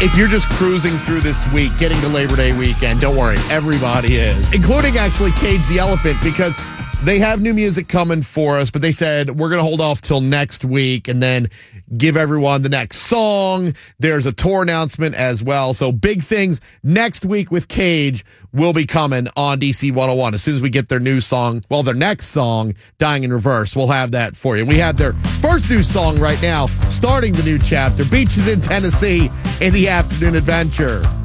If you're just cruising through this week, getting to Labor Day weekend, don't worry, everybody is, including actually Cage the Elephant, because they have new music coming for us, but they said we're going to hold off till next week and then give everyone the next song. There's a tour announcement as well. So big things next week with Cage will be coming on DC 101. As soon as we get their new song, well, their next song, Dying in Reverse, we'll have that for you. We have their first new song right now, starting the new chapter, Beaches in Tennessee in the Afternoon Adventure.